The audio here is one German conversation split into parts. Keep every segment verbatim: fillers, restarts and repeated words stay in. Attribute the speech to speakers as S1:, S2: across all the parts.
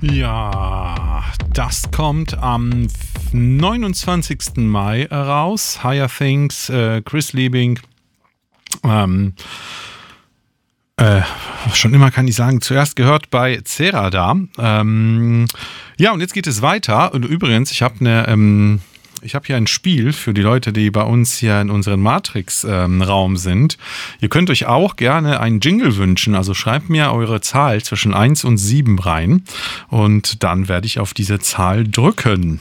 S1: Ja, das kommt am neunundzwanzigsten Mai raus. Higher Things, äh, Chris Liebing. Ähm, äh, schon immer kann ich sagen, zuerst gehört bei Cerada. Ähm, ja, und jetzt geht es weiter. Und übrigens, ich habe eine... Ähm, Ich habe hier ein Spiel für die Leute, die bei uns hier in unserem Matrix-Raum ähm, sind. Ihr könnt euch auch gerne einen Jingle wünschen. Also schreibt mir eure Zahl zwischen eins und sieben rein. Und dann werde ich auf diese Zahl drücken.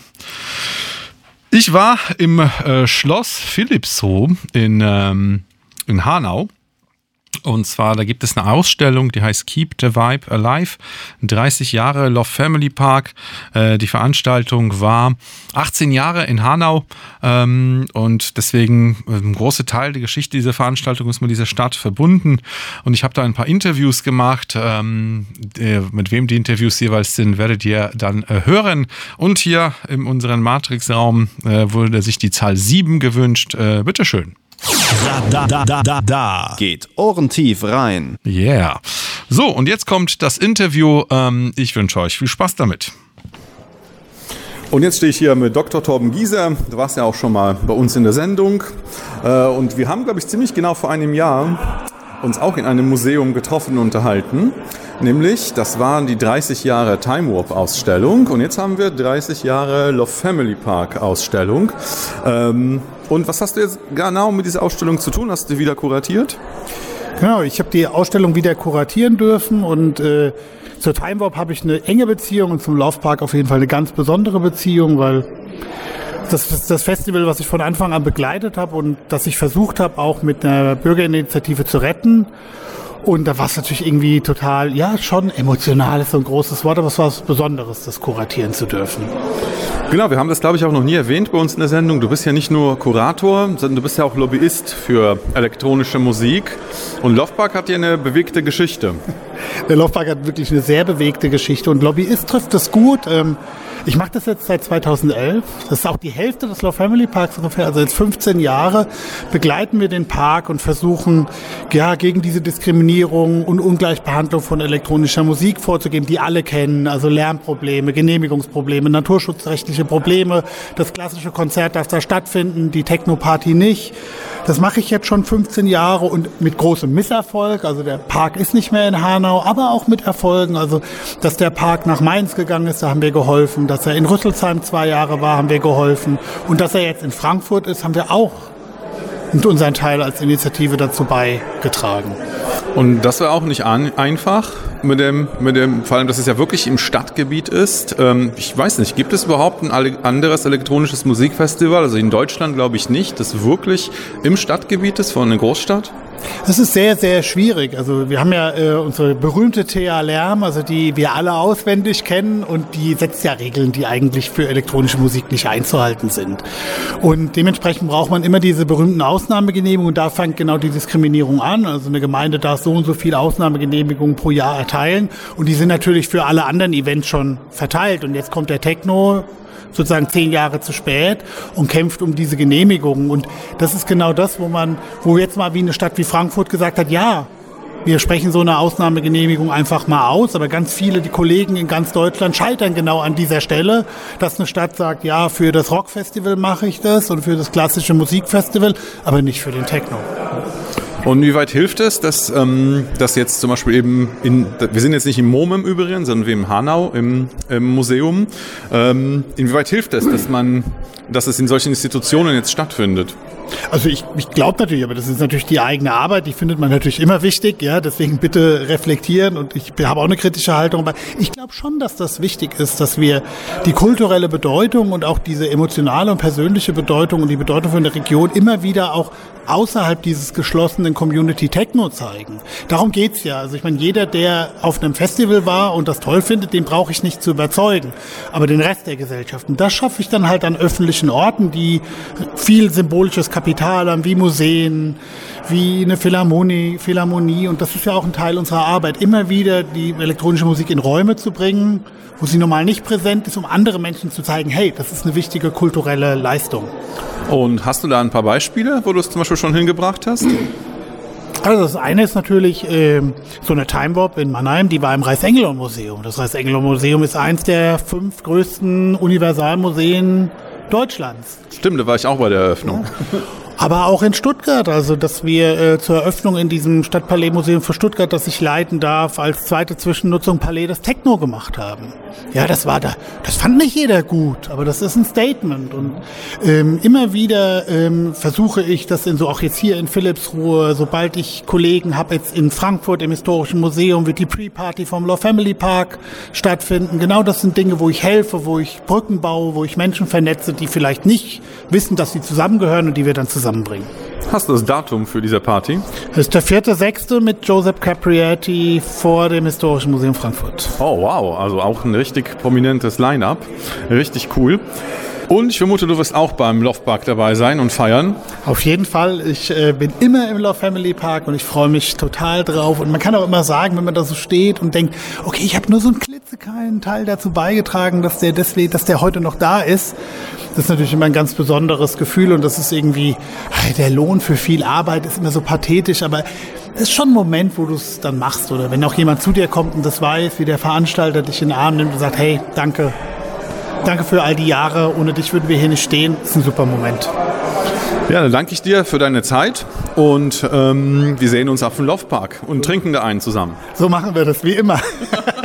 S1: Ich war im äh, Schloss Philippshof in, ähm, in Hanau. Und zwar, da gibt es eine Ausstellung, die heißt Keep the Vibe Alive, dreißig Jahre Love Family Park. Äh, die Veranstaltung war achtzehn Jahre in Hanau ähm, und deswegen äh, ein großer Teil der Geschichte dieser Veranstaltung ist mit dieser Stadt verbunden. Und ich habe da ein paar Interviews gemacht. Ähm, äh, mit wem die Interviews jeweils sind, werdet ihr dann äh, hören. Und hier in unserem Matrix-Raum äh, wurde sich die Zahl sieben gewünscht. Äh, bitteschön.
S2: Da, da, da, da, da. Geht ohrentief rein.
S1: Yeah. So, und jetzt kommt das Interview. Ähm, ich wünsche euch viel Spaß damit.
S3: Und jetzt stehe ich hier mit Doktor Torben Gieser. Du warst ja auch schon mal bei uns in der Sendung. Äh, und wir haben, glaube ich, ziemlich genau vor einem Jahr uns auch in einem Museum getroffen und unterhalten. Nämlich, das waren die dreißig Jahre Time Warp Ausstellung. Und jetzt haben wir dreißig Jahre Love Family Park Ausstellung. Ähm, und was hast du jetzt genau mit dieser Ausstellung zu tun? Hast du die wieder kuratiert?
S4: Genau, ich habe die Ausstellung wieder kuratieren dürfen und äh, zur Time Warp habe ich eine enge Beziehung und zum Love Park auf jeden Fall eine ganz besondere Beziehung, weil das ist das Festival, was ich von Anfang an begleitet habe und das ich versucht habe, auch mit einer Bürgerinitiative zu retten. Und da war es natürlich irgendwie total, ja, schon emotional ist so ein großes Wort, aber es war was Besonderes, das kuratieren zu dürfen.
S3: Genau, wir haben das, glaube ich, auch noch nie erwähnt bei uns in der Sendung. Du bist ja nicht nur Kurator, sondern du bist ja auch Lobbyist für elektronische Musik. Und Love Park hat ja eine bewegte Geschichte.
S4: Der Love Park hat wirklich eine sehr bewegte Geschichte und Lobbyist trifft das gut. Ich mache das jetzt seit zweitausendelf. Das ist auch die Hälfte des Love Family Parks ungefähr. Also jetzt fünfzehn Jahre begleiten wir den Park und versuchen, ja, gegen diese Diskriminierung und Ungleichbehandlung von elektronischer Musik vorzugehen, die alle kennen. Also Lärmprobleme, Genehmigungsprobleme, naturschutzrechtliche Probleme. Das klassische Konzert darf da stattfinden, die Techno-Party nicht. Das mache ich jetzt schon fünfzehn Jahre und mit großem Misserfolg. Also der Park ist nicht mehr in Hanau, aber auch mit Erfolgen. Also, dass der Park nach Mainz gegangen ist, da haben wir geholfen. Dass er in Rüsselsheim zwei Jahre war, haben wir geholfen. Und dass er jetzt in Frankfurt ist, haben wir auch und unseren Teil als Initiative dazu beigetragen.
S3: Und das war auch nicht an, einfach mit dem, mit dem, vor allem, dass es ja wirklich im Stadtgebiet ist. Ähm, ich weiß nicht, gibt es überhaupt ein anderes elektronisches Musikfestival? Also in Deutschland glaube ich nicht, das wirklich im Stadtgebiet ist von einer Großstadt?
S4: Das ist sehr, sehr schwierig. Also wir haben ja äh, unsere berühmte T A Lärm, also die wir alle auswendig kennen und die setzt ja Regeln, die eigentlich für elektronische Musik nicht einzuhalten sind. Und dementsprechend braucht man immer diese berühmten Ausnahmegenehmigungen und da fängt genau die Diskriminierung an. Also eine Gemeinde darf so und so viele Ausnahmegenehmigungen pro Jahr erteilen und die sind natürlich für alle anderen Events schon verteilt. Und jetzt kommt der Techno sozusagen zehn Jahre zu spät und kämpft um diese Genehmigungen. Und das ist genau das, wo man, wo jetzt mal wie eine Stadt wie Frankfurt gesagt hat, ja, wir sprechen so eine Ausnahmegenehmigung einfach mal aus, aber ganz viele, die Kollegen in ganz Deutschland scheitern genau an dieser Stelle, dass eine Stadt sagt, ja, für das Rockfestival mache ich das und für das klassische Musikfestival, aber nicht für den Techno.
S3: Und wie weit hilft es, dass, ähm, dass jetzt zum Beispiel eben, in, wir sind jetzt nicht im MOME im Übrigen, sondern wir im Hanau, im, im Museum. Ähm, inwieweit hilft es, dass man, dass es in solchen Institutionen jetzt stattfindet?
S4: Also ich, ich glaube natürlich, aber das ist natürlich die eigene Arbeit, die findet man natürlich immer wichtig, ja, deswegen bitte reflektieren und ich habe auch eine kritische Haltung, aber ich glaube schon, dass das wichtig ist, dass wir die kulturelle Bedeutung und auch diese emotionale und persönliche Bedeutung und die Bedeutung von der Region immer wieder auch außerhalb dieses geschlossenen Community Techno zeigen. Darum geht's ja. Also ich meine, jeder, der auf einem Festival war und das toll findet, den brauche ich nicht zu überzeugen. Aber den Rest der Gesellschaft, und das schaffe ich dann halt an öffentlichen Orten, die viel symbolisches Kapital haben, wie Museen, wie eine Philharmonie, Philharmonie. Und das ist ja auch ein Teil unserer Arbeit, immer wieder die elektronische Musik in Räume zu bringen, wo sie normal nicht präsent ist, um andere Menschen zu zeigen, hey, das ist eine wichtige kulturelle Leistung.
S3: Und hast du da ein paar Beispiele, wo du es zum Beispiel schon hingebracht hast?
S4: Also das eine ist natürlich ähm, so eine Time Warp in Mannheim, die war im Reichs-Engelhorn-Museum. Das Reichs-Engelhorn-Museum ist eins der fünf größten Universalmuseen Deutschlands.
S3: Stimmt, da war ich auch bei der Eröffnung.
S4: Ja. Aber auch in Stuttgart, also dass wir äh, zur Eröffnung in diesem Stadtpalais-Museum für Stuttgart, das ich leiten darf, als zweite Zwischennutzung Palais das Techno gemacht haben. Ja, das war da, das fand nicht jeder gut, aber das ist ein Statement. Und ähm, immer wieder ähm, versuche ich das in so, auch jetzt hier in Philippsruhe, sobald ich Kollegen habe, jetzt in Frankfurt im Historischen Museum wird die Pre-Party vom Law Family Park stattfinden. Genau das sind Dinge, wo ich helfe, wo ich Brücken baue, wo ich Menschen vernetze, die vielleicht nicht wissen, dass sie zusammengehören und die wir dann zusammenbringen.
S3: Hast du das Datum für diese Party?
S4: Das ist der vierte sechste mit Joseph Capriati vor dem Historischen Museum Frankfurt.
S3: Oh wow, also auch ein richtig prominentes Line-Up. Richtig cool. Und ich vermute, du wirst auch beim Love Park dabei sein und feiern.
S4: Auf jeden Fall. Ich äh, bin immer im Love Family Park und ich freue mich total drauf. Und man kann auch immer sagen, wenn man da so steht und denkt, okay, ich habe nur so einen klitzekleinen Teil dazu beigetragen, dass der deswegen, dass der heute noch da ist. Das ist natürlich immer ein ganz besonderes Gefühl und das ist irgendwie, der Lohn für viel Arbeit ist immer so pathetisch, aber es ist schon ein Moment, wo du es dann machst. Oder wenn auch jemand zu dir kommt und das weiß, wie der Veranstalter dich in den Arm nimmt und sagt, hey, danke. Danke für all die Jahre. Ohne dich würden wir hier nicht stehen. Das ist ein super Moment.
S3: Ja, dann danke ich dir für deine Zeit und ähm, wir sehen uns auf dem Love Park und trinken da einen zusammen.
S4: So machen wir das, wie immer.